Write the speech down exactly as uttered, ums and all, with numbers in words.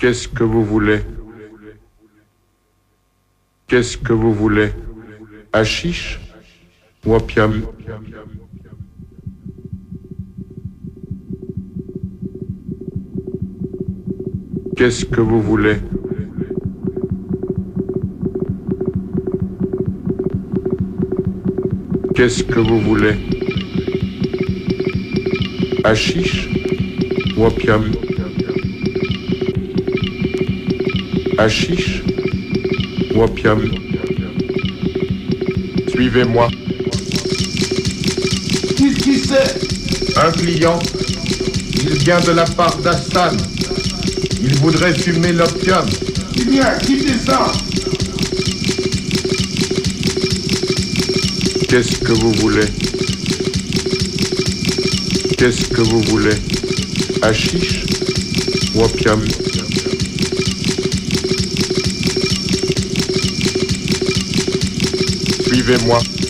Qu'est-ce que vous voulez? Qu'est-ce que vous voulez? Hashish ou opium? Qu'est-ce que vous voulez? Qu'est-ce que vous voulez? Hashish ou opium? Hashish ou opium? Suivez-moi. Qu'est-ce qui c'est? Un client. Il vient de la part d'Hassan. Il voudrait fumer l'opium. Eh bien, quittez ça. Qu'est-ce que vous voulez? Qu'est-ce que vous voulez? Hashish ou opium? Suivez-moi.